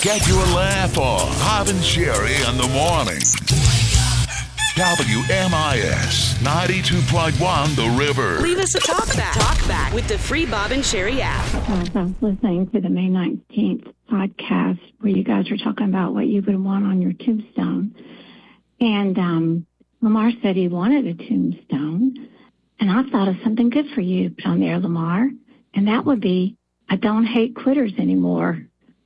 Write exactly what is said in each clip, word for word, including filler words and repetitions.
Get your laugh on. Bob and Sherry in the morning. W M I S ninety-two point one The River. Leave us a talk back. Talk back with the free Bob and Sherry app. I was listening to the May nineteenth podcast where you guys were talking about what you would want on your tombstone. And um, Lamar said he wanted a tombstone. And I thought of something good for you to put on there, Lamar. And that would be, I don't hate quitters anymore.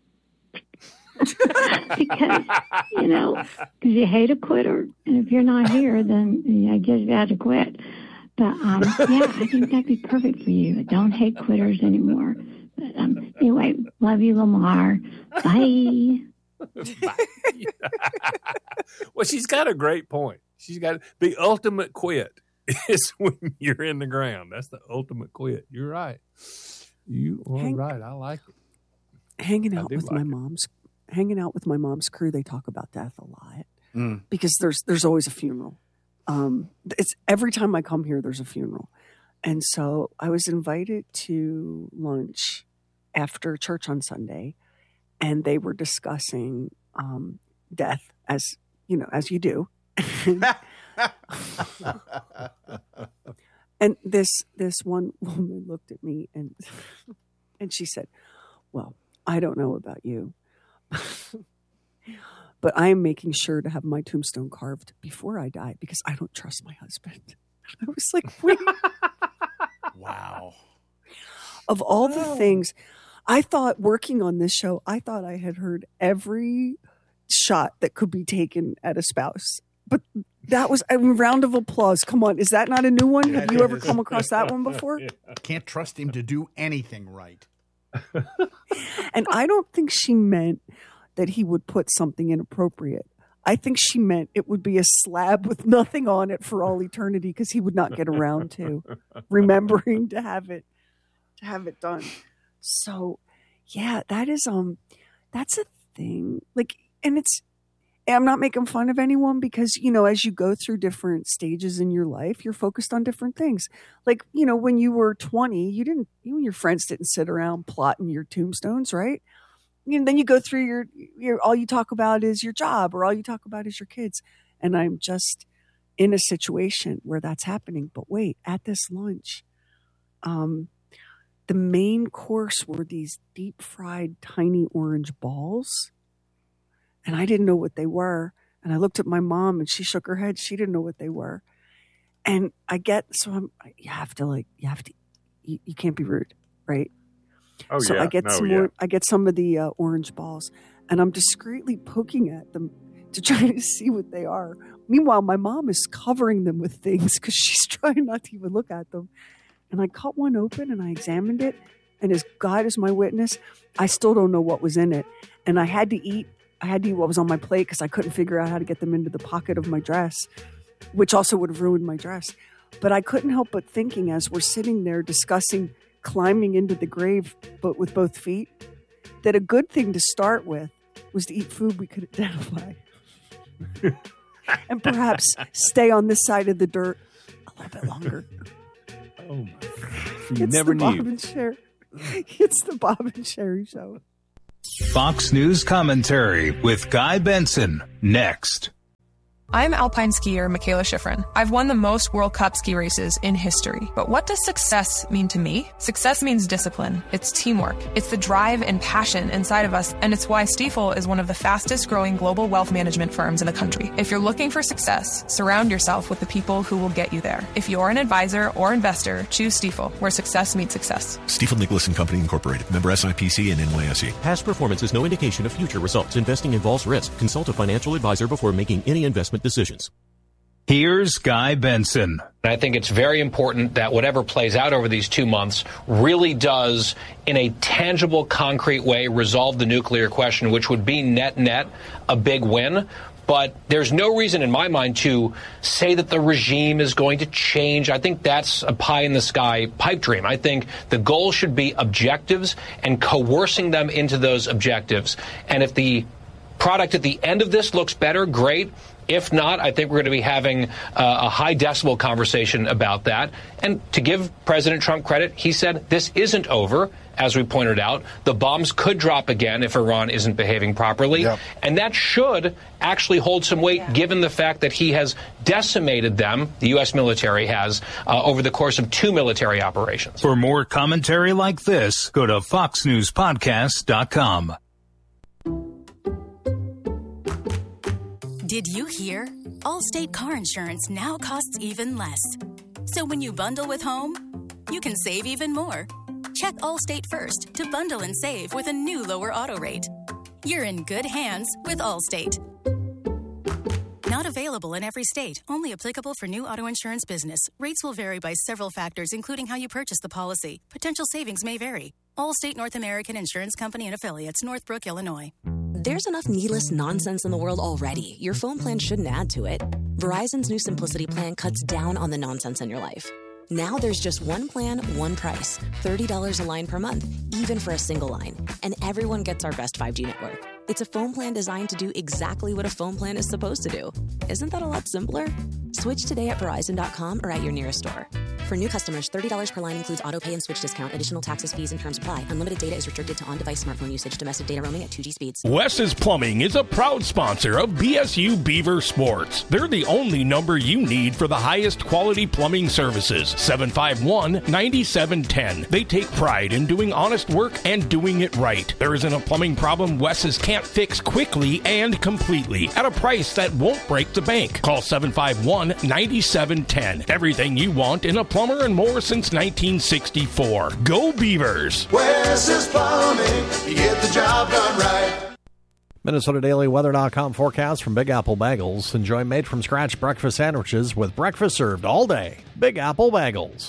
Because, you know, because you hate a quitter. And if you're not here, then yeah, I guess you have to quit. But, um, yeah, I think that'd be perfect for you. I don't hate quitters anymore. But, um, anyway, love you, Lamar. Bye. Bye. Well, she's got a great point. She's got the ultimate quit is when you're in the ground. That's the ultimate quit. You're right. You are Hang, right. I like it. Hanging out with like my it. mom's hanging out with my mom's crew, they talk about death a lot mm. because there's there's always a funeral. Um, it's every time I come here, there's a funeral, and so I was invited to lunch after church on Sunday, and they were discussing um, death as you know as you do. And this this one woman looked at me and and she said, "Well, I don't know about you, but I am making sure to have my tombstone carved before I die because I don't trust my husband." I was like, "Wait." Wow. Of all the things, I thought working on this show, I thought I had heard every shot that could be taken at a spouse. But that was a round of applause. Come on. Is that not a new one? Yeah, Have you it ever is. come across that one before? Yeah. Can't trust him to do anything right. And I don't think she meant that he would put something inappropriate. I think she meant it would be a slab with nothing on it for all eternity because he would not get around to remembering to have it to have it done. So, yeah, that is um that's a thing. Like, and it's I'm not making fun of anyone because, you know, as you go through different stages in your life, you're focused on different things. Like, you know, when you were twenty, you didn't, you and your friends didn't sit around plotting your tombstones, right? And then you go through your, your, all you talk about is your job or all you talk about is your kids. And I'm just in a situation where that's happening. But wait, at this lunch, um, the main course were these deep fried tiny orange balls. And I didn't know what they were. And I looked at my mom and she shook her head. She didn't know what they were. And I get, so I'm, you have to like, you have to, you, you can't be rude, right? Oh, so yeah. I get no, some yeah. more, I get some of the uh, orange balls and I'm discreetly poking at them to try to see what they are. Meanwhile, my mom is covering them with things because she's trying not to even look at them. And I cut one open and I examined it. And as God is my witness, I still don't know what was in it. And I had to eat I had to eat what was on my plate because I couldn't figure out how to get them into the pocket of my dress, which also would have ruined my dress. But I couldn't help but thinking as we're sitting there discussing climbing into the grave, but with both feet, that a good thing to start with was to eat food we could identify. And perhaps stay on this side of the dirt a little bit longer. Oh, my God. You It's never the Bob knew. and Sherry. It's the Bob and Sherry Show. Fox News Commentary with Guy Benson, next. I'm alpine skier Michaela Schifrin. I've won the most World Cup ski races in history. But what does success mean to me? Success means discipline. It's teamwork. It's the drive and passion inside of us, and it's why Stifel is one of the fastest growing global wealth management firms in the country. If you're looking for success, surround yourself with the people who will get you there. If you're an advisor or investor, choose Stifel, where success meets success. Stifel Nicholas and Company Incorporated. Member S I P C and N Y S E. Past performance is no indication of future results. Investing involves risk. Consult a financial advisor before making any investment decisions. Here's Guy Benson. I think it's very important that whatever plays out over these two months really does, in a tangible, concrete way, resolve the nuclear question, which would be net-net a big win. But there's no reason in my mind to say that the regime is going to change. I think that's a pie-in-the-sky pipe dream. I think the goal should be objectives and coercing them into those objectives. And if the product at the end of this looks better, great. If not, I think we're going to be having uh, a high decibel conversation about that. And to give President Trump credit, he said this isn't over. as we pointed out. The bombs could drop again if Iran isn't behaving properly. Yep. And that should actually hold some weight yeah. given the fact that he has decimated them, the U S military has, uh, over the course of two military operations. For more commentary like this, go to fox news podcast dot com. Did you hear? Allstate car insurance now costs even less. So when you bundle with home, you can save even more. Check Allstate first to bundle and save with a new lower auto rate. You're in good hands with Allstate. Not available in every state. Only applicable for new auto insurance business. Rates will vary by several factors, including how you purchase the policy. Potential savings may vary. Allstate North American Insurance Company and Affiliates, Northbrook, Illinois. There's enough needless nonsense in the world already. Your phone plan shouldn't add to it. Verizon's new Simplicity plan cuts down on the nonsense in your life. Now there's just one plan, one price. thirty dollars a line per month, even for a single line. And everyone gets our best five G network. It's a phone plan designed to do exactly what a phone plan is supposed to do. Isn't that a lot simpler? Switch today at Verizon dot com or at your nearest store. For new customers, thirty dollars per line includes auto pay and switch discount. Additional taxes, fees, and terms apply. Unlimited data is restricted to on-device smartphone usage. Domestic data roaming at two G speeds. Wes's Plumbing is a proud sponsor of B S U Beaver Sports. They're the only number you need for the highest quality plumbing services. seven five one, nine seven one zero. They take pride in doing honest work and doing it right. There isn't a plumbing problem Wes's can't fix quickly and completely at a price that won't break the bank. Call seven five one, nine seven one zero. Everything you want in a plumber and more since nineteen sixty-four. Go Beavers! Wes's Plumbing, you get the job done right. Minnesota Daily Weather dot com forecast from Big Apple Bagels. Enjoy made-from-scratch breakfast sandwiches with breakfast served all day. Big Apple Bagels.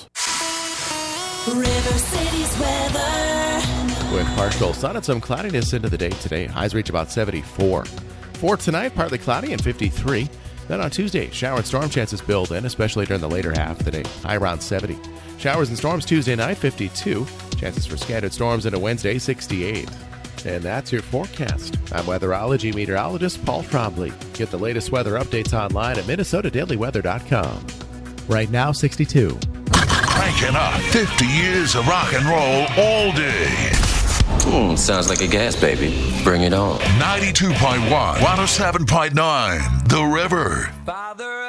River City's weather. With partial sun and some cloudiness into the day today. Highs reach about seventy-four. For tonight, partly cloudy and fifty-three. Then on Tuesday, shower and storm chances build in, especially during the later half of the day. High around seventy. Showers and storms Tuesday night, fifty-two. Chances for scattered storms into Wednesday, sixty-eight. And that's your forecast. I'm weatherology meteorologist Paul Trombley. Get the latest weather updates online at Minnesota Daily Weather dot com. Right now, sixty-two. Cranking up fifty years of rock and roll all day. Hmm, sounds like a gas baby. Bring it on. ninety-two point one, one oh seven point nine, The River. Father